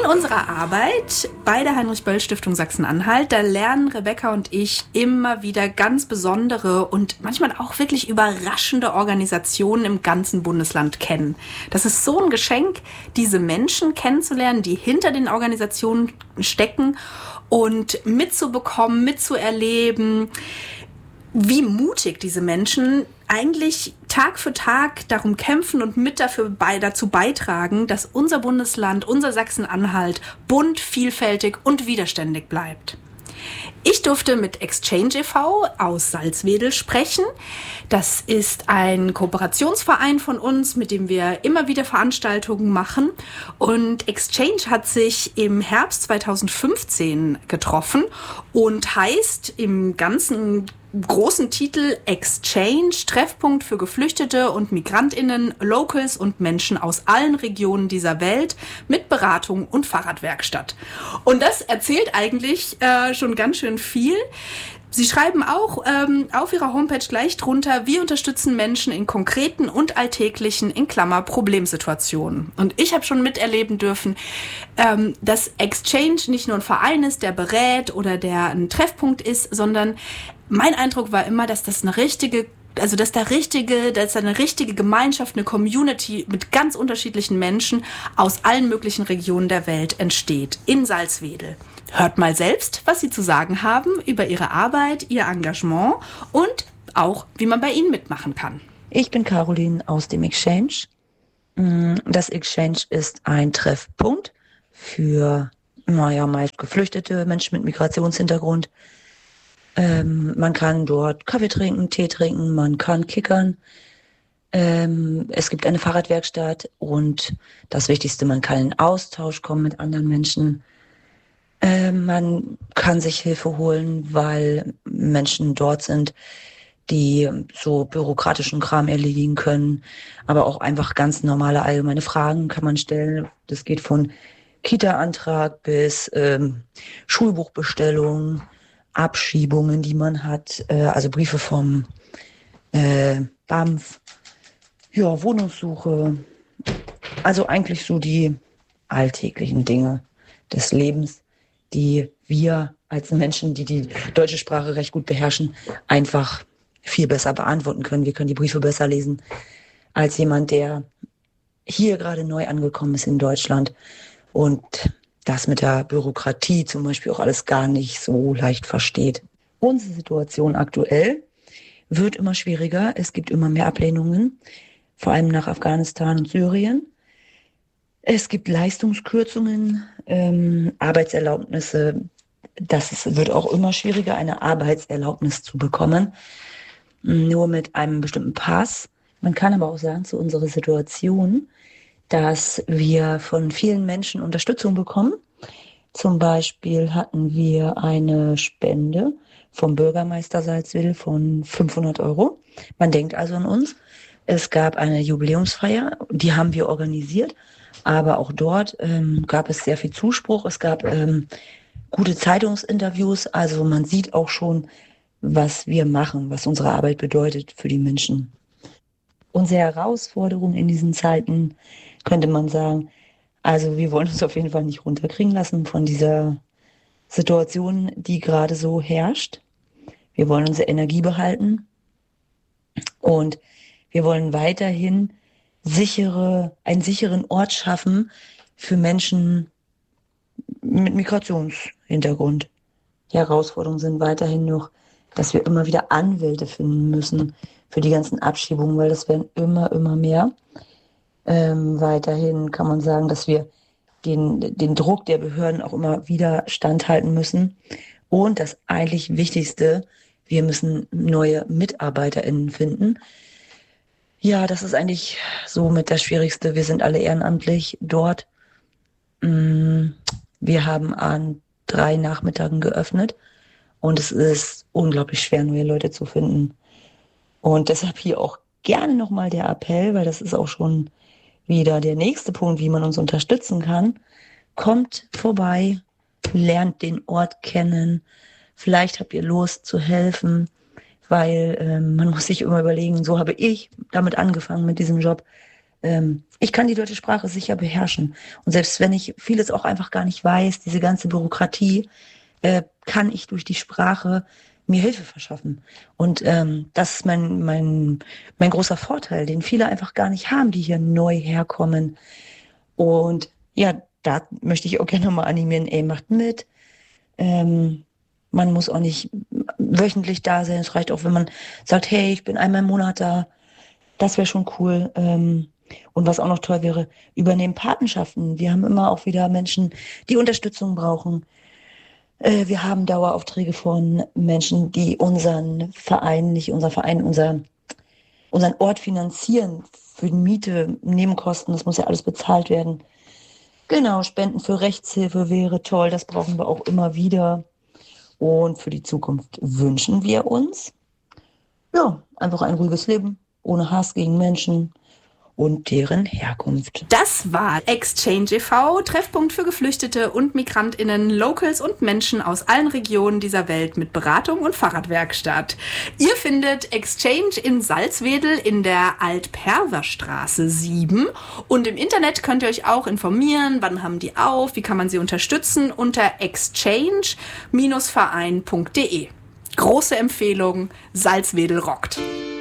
unserer Arbeit bei der Heinrich-Böll-Stiftung Sachsen-Anhalt, da lernen Rebecca und ich immer wieder ganz besondere und manchmal auch wirklich überraschende Organisationen im ganzen Bundesland kennen. Das ist so ein Geschenk, diese Menschen kennenzulernen, die hinter den Organisationen stecken und mitzubekommen, mitzuerleben, wie mutig diese Menschen eigentlich Tag für Tag darum kämpfen und mit dazu beitragen, dass unser Bundesland, unser Sachsen-Anhalt bunt, vielfältig und widerständig bleibt. Ich durfte mit Exchange e.V. aus Salzwedel sprechen. Das ist ein Kooperationsverein von uns, mit dem wir immer wieder Veranstaltungen machen. Und Exchange hat sich im Herbst 2015 getroffen und heißt im ganzen großen Titel Exchange, Treffpunkt für Geflüchtete und MigrantInnen, Locals und Menschen aus allen Regionen dieser Welt mit Beratung und Fahrradwerkstatt. Und das erzählt eigentlich schon ganz schön viel. Sie schreiben auch auf ihrer Homepage gleich drunter, wir unterstützen Menschen in konkreten und alltäglichen, in Klammer, Problemsituationen. Und ich habe schon miterleben dürfen, dass Exchange nicht nur ein Verein ist, der berät oder der ein Treffpunkt ist, sondern mein Eindruck war immer, dass das eine richtige Gemeinschaft, eine Community mit ganz unterschiedlichen Menschen aus allen möglichen Regionen der Welt entsteht, in Salzwedel. Hört mal selbst, was sie zu sagen haben über ihre Arbeit, ihr Engagement und auch, wie man bei ihnen mitmachen kann. Ich bin Caroline aus dem Exchange. Das Exchange ist ein Treffpunkt für, meist geflüchtete Menschen mit Migrationshintergrund. Man kann dort Kaffee trinken, Tee trinken, man kann kickern. Es gibt eine Fahrradwerkstatt und das Wichtigste, man kann in Austausch kommen mit anderen Menschen. Man kann sich Hilfe holen, weil Menschen dort sind, die so bürokratischen Kram erledigen können, aber auch einfach ganz normale allgemeine Fragen kann man stellen. Das geht von Kita-Antrag bis Schulbuchbestellung, Abschiebungen, die man hat, also Briefe vom BAMF, ja, Wohnungssuche, also eigentlich so die alltäglichen Dinge des Lebens, die wir als Menschen, die die deutsche Sprache recht gut beherrschen, einfach viel besser beantworten können. Wir können die Briefe besser lesen als jemand, der hier gerade neu angekommen ist in Deutschland und das mit der Bürokratie zum Beispiel auch alles gar nicht so leicht versteht. Unsere Situation aktuell wird immer schwieriger. Es gibt immer mehr Ablehnungen, vor allem nach Afghanistan und Syrien. Es gibt Leistungskürzungen, Arbeitserlaubnisse. Wird auch immer schwieriger, eine Arbeitserlaubnis zu bekommen, nur mit einem bestimmten Pass. Man kann aber auch sagen, zu unserer Situation, dass wir von vielen Menschen Unterstützung bekommen. Zum Beispiel hatten wir eine Spende vom Bürgermeister Salzwedel von 500 €. Man denkt also an uns. Es gab eine Jubiläumsfeier, die haben wir organisiert, aber auch dort gab es sehr viel Zuspruch. Es gab gute Zeitungsinterviews, also man sieht auch schon, was wir machen, was unsere Arbeit bedeutet für die Menschen. Unsere Herausforderung in diesen Zeiten, könnte man sagen, also wir wollen uns auf jeden Fall nicht runterkriegen lassen von dieser Situation, die gerade so herrscht. Wir wollen unsere Energie behalten und wir wollen weiterhin einen sicheren Ort schaffen für Menschen mit Migrationshintergrund. Die Herausforderungen sind weiterhin noch, dass wir immer wieder Anwälte finden müssen für die ganzen Abschiebungen, weil das werden immer mehr. Weiterhin kann man sagen, dass wir den Druck der Behörden auch immer wieder standhalten müssen. Und das eigentlich Wichtigste, wir müssen neue MitarbeiterInnen finden. Ja, das ist eigentlich somit das Schwierigste. Wir sind alle ehrenamtlich dort. Wir haben an 3 Nachmittagen geöffnet und es ist unglaublich schwer, neue Leute zu finden. Und deshalb hier auch gerne nochmal der Appell, weil das ist auch schon wieder der nächste Punkt, wie man uns unterstützen kann. Kommt vorbei, lernt den Ort kennen. Vielleicht habt ihr Lust zu helfen, weil man muss sich immer überlegen, so habe ich damit angefangen mit diesem Job. Ich kann die deutsche Sprache sicher beherrschen. Und selbst wenn ich vieles auch einfach gar nicht weiß, diese ganze Bürokratie, kann ich durch die Sprache mir Hilfe verschaffen. Und das ist mein großer Vorteil, den viele einfach gar nicht haben, die hier neu herkommen. Und ja, da möchte ich auch gerne mal animieren, ey, macht mit. Man muss auch nicht wöchentlich da sein. Es reicht auch, wenn man sagt, hey, ich bin einmal im Monat da. Das wäre schon cool. Und was auch noch toll wäre, übernehmen Patenschaften. Wir haben immer auch wieder Menschen, die Unterstützung brauchen. Wir haben Daueraufträge von Menschen, die unseren Verein, nicht unseren Verein, unseren Ort finanzieren für die Miete, Nebenkosten. Das muss ja alles bezahlt werden. Genau, Spenden für Rechtshilfe wäre toll. Das brauchen wir auch immer wieder. Und für die Zukunft wünschen wir uns, ja, einfach ein ruhiges Leben, ohne Hass gegen Menschen und deren Herkunft. Das war Exchange e.V., Treffpunkt für Geflüchtete und MigrantInnen, Locals und Menschen aus allen Regionen dieser Welt mit Beratung und Fahrradwerkstatt. Ihr findet Exchange in Salzwedel in der Alt-Perver-Straße 7 und im Internet könnt ihr euch auch informieren, wann haben die auf, wie kann man sie unterstützen unter exchange-verein.de. Große Empfehlung, Salzwedel rockt.